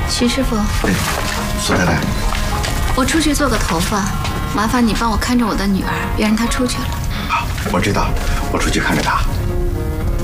徐师傅， 哎，苏太太， 我出去做个头发，麻烦你帮我看着我的女儿，别让她出去了。 好，我知道，我出去看着她。